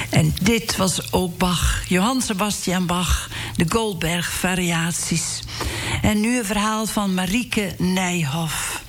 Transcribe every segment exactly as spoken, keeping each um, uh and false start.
En dit was ook Bach, Johann Sebastian Bach, de Goldberg-variaties. En nu een verhaal van Marieke Nijhoff.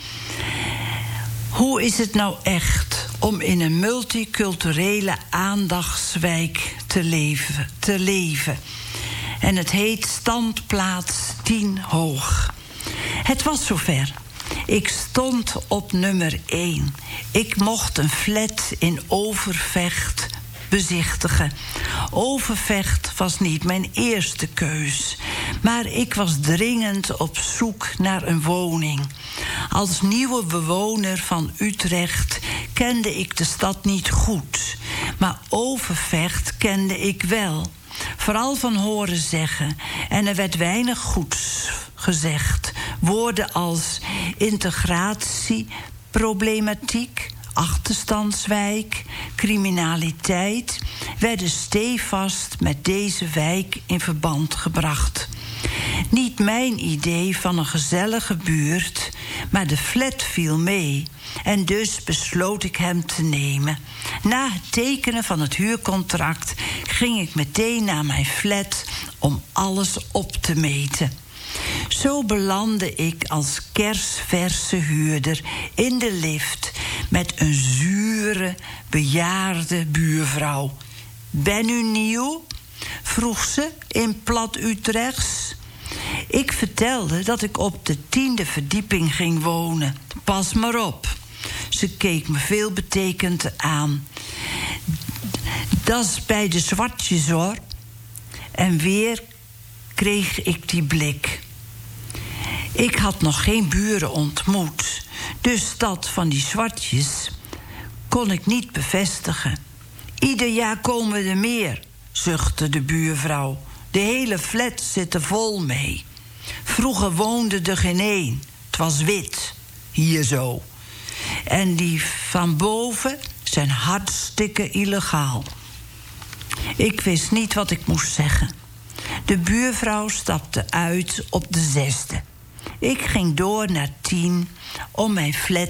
Hoe is het nou echt om in een multiculturele aandachtswijk te leven? Te leven? En het heet Standplaats tien Hoog. Het was zover. Ik stond op nummer één. Ik mocht een flat in Overvecht bezichtigen. Overvecht was niet mijn eerste keus, maar ik was dringend op zoek naar een woning. Als nieuwe bewoner van Utrecht kende ik de stad niet goed, maar Overvecht kende ik wel. Vooral van horen zeggen, en er werd weinig goeds gezegd. Woorden als integratie, problematiek, achterstandswijk, criminaliteit werden stevast met deze wijk in verband gebracht. Niet mijn idee van een gezellige buurt, maar de flat viel mee. En dus besloot ik hem te nemen. Na het tekenen van het huurcontract ging ik meteen naar mijn flat om alles op te meten. Zo belandde ik als kersverse huurder in de lift met een zure, bejaarde buurvrouw. Ben u nieuw? Vroeg ze in plat Utrechts. Ik vertelde dat ik op de tiende verdieping ging wonen. Pas maar op. Ze keek me veelbetekend aan. Dat is bij de zwartjes, hoor. En weer kreeg ik die blik. Ik had nog geen buren ontmoet, dus dat van die zwartjes kon ik niet bevestigen. Ieder jaar komen er meer, zuchtte de buurvrouw. De hele flat zit er vol mee. Vroeger woonde er geen één. Het was wit, hier zo. En die van boven zijn hartstikke illegaal. Ik wist niet wat ik moest zeggen. De buurvrouw stapte uit op de zesde. Ik ging door naar tien om mijn flat